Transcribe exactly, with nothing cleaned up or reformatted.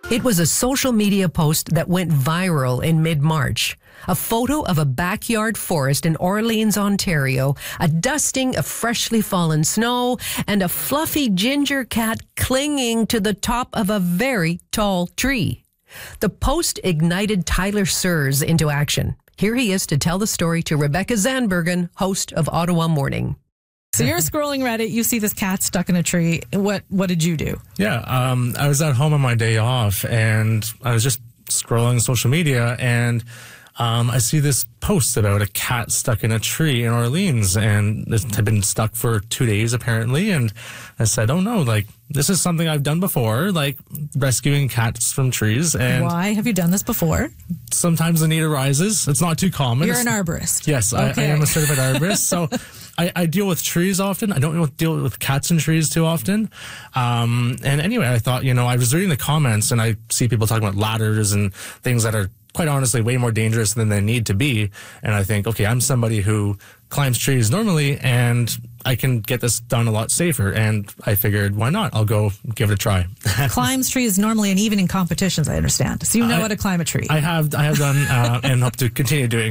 It was a social media post that went viral in mid-March. A photo of a backyard forest in Orleans, Ontario, a dusting of freshly fallen snow, and a fluffy ginger cat clinging to the top of a very tall tree. The post ignited Tyler Sears into action. Here he is to tell the story to Rebecca Zandbergen, host of Ottawa Morning. So you're scrolling Reddit, you see this cat stuck in a tree. What what did you do? Yeah, um, I was at home on my day off, and I was just scrolling social media, and um, I see this post about a cat stuck in a tree in Orleans, and this had been stuck for two days apparently. And I said, "Oh no! Like this is something I've done before, like rescuing cats from trees." And why have you done this before? Sometimes the need arises. It's not too common. You're it's, an arborist. Yes, okay. I, I am a certified arborist. So I, I deal with trees often. I don't deal with cats and trees too often. Um, and anyway, I thought, you know, I was reading the comments and I see people talking about ladders and things that are quite honestly way more dangerous than they need to be. And I think, okay, I'm somebody who climbs trees normally and I can get this done a lot safer. And I figured, why not? I'll go give it a try. Climbs trees normally and even in competitions, I understand. So you know I, how to climb a tree. I have, I have done uh, and hope to continue doing